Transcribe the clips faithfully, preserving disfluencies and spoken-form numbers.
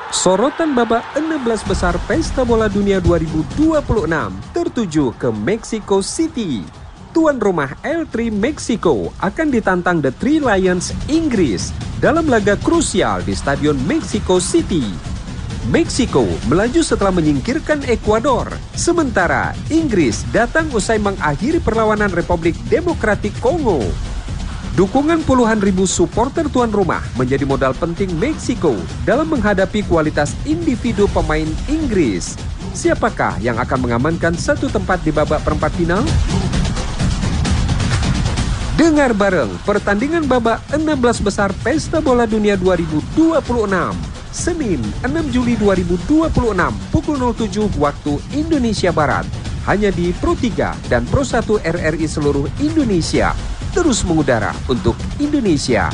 Sorotan babak enam belas besar Pesta Bola Dunia dua ribu dua puluh enam tertuju ke Mexico City. Tuan rumah L tiga Meksiko akan ditantang The Three Lions Inggris dalam laga krusial di Stadion Mexico City. Meksiko melaju setelah menyingkirkan Ekuador, sementara Inggris datang usai mengakhiri perlawanan Republik Demokratik Kongo. Dukungan puluhan ribu supporter tuan rumah menjadi modal penting Meksiko dalam menghadapi kualitas individu pemain Inggris. Siapakah yang akan mengamankan satu tempat di babak perempat final? Dengar bareng pertandingan babak enam belas besar Pesta Bola Dunia dua ribu dua puluh enam. Senin enam Juli dua ribu dua puluh enam pukul nol tujuh waktu Indonesia Barat. Hanya di Pro tiga dan Pro satu R R I seluruh Indonesia. Terus mengudara untuk Indonesia.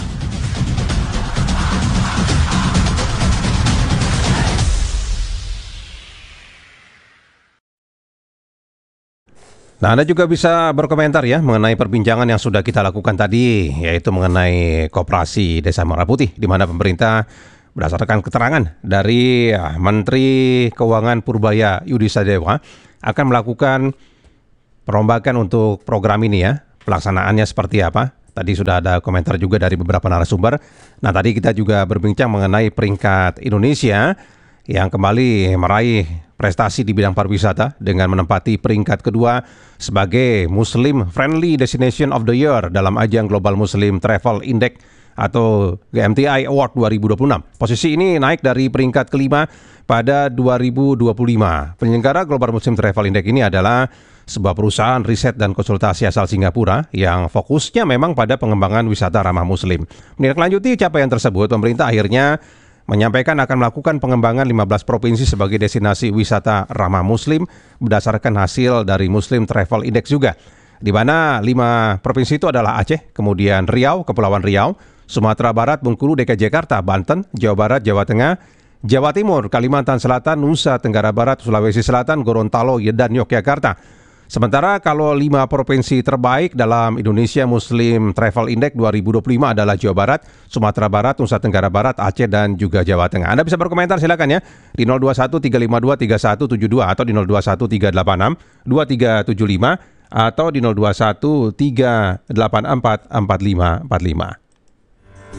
Nah, Anda juga bisa berkomentar ya mengenai perbincangan yang sudah kita lakukan tadi, yaitu mengenai Koperasi Desa Merah Putih, di mana pemerintah berdasarkan keterangan dari Menteri Keuangan Purbaya Yudi Sadewa akan melakukan perombakan untuk program ini ya. Pelaksanaannya seperti apa? Tadi sudah ada komentar juga dari beberapa narasumber. Nah, tadi kita juga berbincang mengenai peringkat Indonesia yang kembali meraih prestasi di bidang pariwisata dengan menempati peringkat kedua sebagai Muslim Friendly Destination of the Year dalam ajang Global Muslim Travel Index atau G M T I Award dua ribu dua puluh enam. Posisi ini naik dari peringkat kelima pada dua ribu dua puluh lima. Penyelenggara Global Muslim Travel Index ini adalah sebuah perusahaan riset dan konsultasi asal Singapura yang fokusnya memang pada pengembangan wisata ramah Muslim. Menindaklanjuti capaian tersebut, pemerintah akhirnya menyampaikan akan melakukan pengembangan lima belas provinsi sebagai destinasi wisata ramah Muslim berdasarkan hasil dari Muslim Travel Index juga, di mana lima provinsi itu adalah Aceh, kemudian Riau, Kepulauan Riau, Sumatera Barat, Bengkulu, D K I Jakarta, Banten, Jawa Barat, Jawa Tengah, Jawa Timur, Kalimantan Selatan, Nusa Tenggara Barat, Sulawesi Selatan, Gorontalo, dan Yogyakarta. Sementara kalau lima provinsi terbaik dalam Indonesia Muslim Travel Index dua ribu dua puluh lima adalah Jawa Barat, Sumatera Barat, Nusa Tenggara Barat, Aceh, dan juga Jawa Tengah. Anda bisa berkomentar silakan ya di nol dua satu tiga lima dua tiga satu tujuh dua atau di nol dua satu tiga delapan enam dua tiga tujuh lima atau di nol dua satu tiga delapan empat empat lima empat lima.